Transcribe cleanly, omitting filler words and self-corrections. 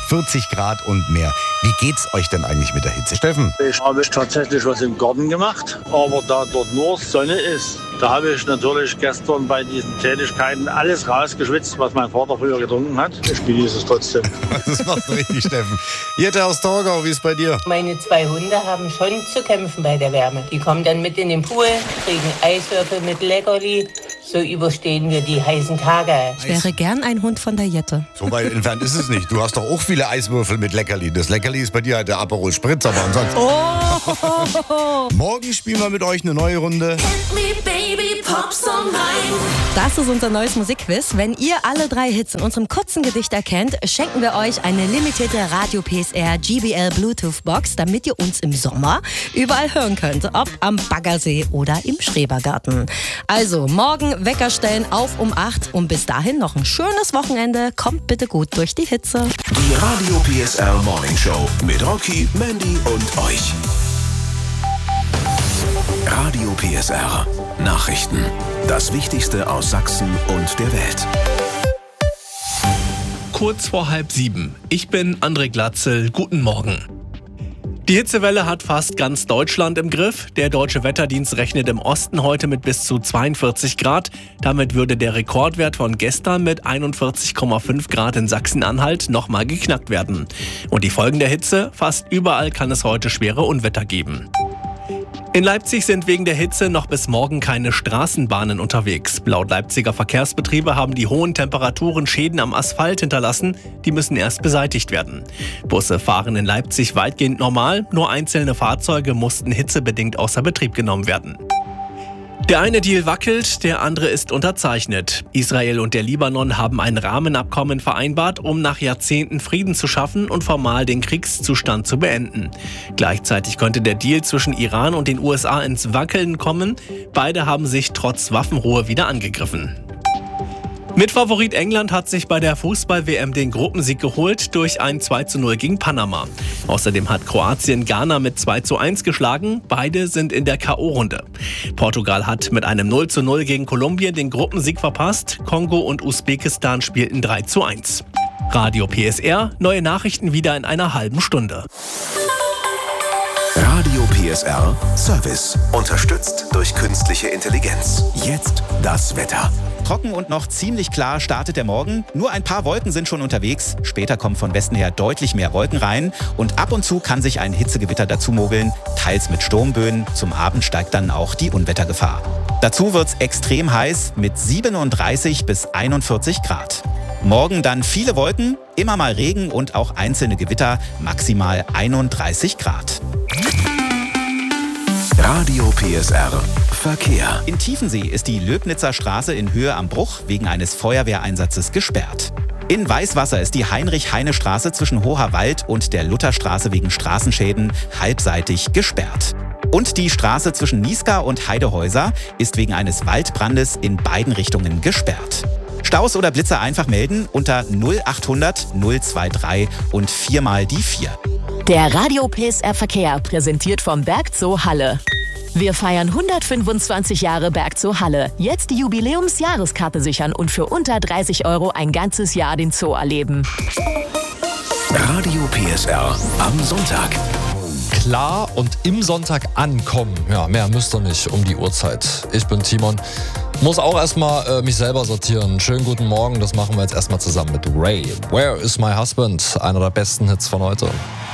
40 Grad und mehr. Wie geht's euch denn eigentlich mit der Hitze, Steffen? Ich habe tatsächlich was im Garten gemacht, aber da dort nur Sonne ist, da habe ich natürlich gestern bei diesen Tätigkeiten alles rausgeschwitzt, was mein Vater früher getrunken hat. Ich genieße es trotzdem. Das macht richtig, Steffen. Jette aus Torgau, wie ist bei dir? Meine 2 Hunde haben schon zu kämpfen bei der Wärme. Die kommen dann mit in den Pool, kriegen Eiswürfel mit Leckerli. So überstehen wir die heißen Tage. Ich wäre gern ein Hund von der Jette. So weit entfernt ist es nicht. Du hast doch auch viele Eiswürfel mit Leckerli. Das Leckerli ist bei dir halt der Aperol Spritz, aber ansonsten... Oh! Morgen spielen wir mit euch eine neue Runde. Das ist unser neues Musikquiz. Wenn ihr alle 3 Hits in unserem kurzen Gedicht erkennt, schenken wir euch eine limitierte Radio PSR GBL Bluetooth Box, damit ihr uns im Sommer überall hören könnt. Ob am Baggersee oder im Schrebergarten. Also morgen Wecker stellen auf um 8 und bis dahin noch ein schönes Wochenende. Kommt bitte gut durch die Hitze. Die Radio PSR Morning Show mit Rocky, Mandy und euch. Radio PSR Nachrichten. Das Wichtigste aus Sachsen und der Welt. Kurz vor 6:30. Ich bin André Glatzel. Guten Morgen. Die Hitzewelle hat fast ganz Deutschland im Griff. Der Deutsche Wetterdienst rechnet im Osten heute mit bis zu 42 Grad. Damit würde der Rekordwert von gestern mit 41,5 Grad in Sachsen-Anhalt nochmal geknackt werden. Und die Folgen der Hitze? Fast überall kann es heute schwere Unwetter geben. In Leipzig sind wegen der Hitze noch bis morgen keine Straßenbahnen unterwegs. Laut Leipziger Verkehrsbetriebe haben die hohen Temperaturen Schäden am Asphalt hinterlassen. Die müssen erst beseitigt werden. Busse fahren in Leipzig weitgehend normal. Nur einzelne Fahrzeuge mussten hitzebedingt außer Betrieb genommen werden. Der eine Deal wackelt, der andere ist unterzeichnet. Israel und der Libanon haben ein Rahmenabkommen vereinbart, um nach Jahrzehnten Frieden zu schaffen und formal den Kriegszustand zu beenden. Gleichzeitig könnte der Deal zwischen Iran und den USA ins Wackeln kommen. Beide haben sich trotz Waffenruhe wieder angegriffen. Mitfavorit England hat sich bei der Fußball-WM den Gruppensieg geholt durch ein 2:0 gegen Panama. Außerdem hat Kroatien Ghana mit 2:1 geschlagen. Beide sind in der K.O.-Runde. Portugal hat mit einem 0:0 gegen Kolumbien den Gruppensieg verpasst. Kongo und Usbekistan spielten 3:1. Radio PSR, neue Nachrichten wieder in einer halben Stunde. Radio PSR Service. Unterstützt durch künstliche Intelligenz. Jetzt das Wetter. Trocken und noch ziemlich klar startet der Morgen. Nur ein paar Wolken sind schon unterwegs. Später kommen von Westen her deutlich mehr Wolken rein. Und ab und zu kann sich ein Hitzegewitter dazu mogeln, teils mit Sturmböen. Zum Abend steigt dann auch die Unwettergefahr. Dazu wird's extrem heiß mit 37 bis 41 Grad. Morgen dann viele Wolken, immer mal Regen und auch einzelne Gewitter, maximal 31 Grad. Radio PSR Verkehr. In Tiefensee ist die Löbnitzer Straße in Höhe am Bruch wegen eines Feuerwehreinsatzes gesperrt. In Weißwasser ist die Heinrich-Heine-Straße zwischen Hoherwald und der Lutherstraße wegen Straßenschäden halbseitig gesperrt. Und die Straße zwischen Niesgar und Heidehäuser ist wegen eines Waldbrandes in beiden Richtungen gesperrt. Staus oder Blitzer einfach melden unter 0800 023 und 4 mal die 4. Der Radio PSR Verkehr präsentiert vom Bergzoo Halle. Wir feiern 125 Jahre Bergzoo Halle. Jetzt die Jubiläumsjahreskarte sichern und für unter 30 € ein ganzes Jahr den Zoo erleben. Radio PSR am Sonntag. Klar und im Sonntag ankommen. Ja, mehr müsst ihr nicht um die Uhrzeit. Ich bin Timon. Muss auch erstmal mich selber sortieren. Schönen guten Morgen, das machen wir jetzt erstmal zusammen mit Ray. Where is my husband? Einer der besten Hits von heute.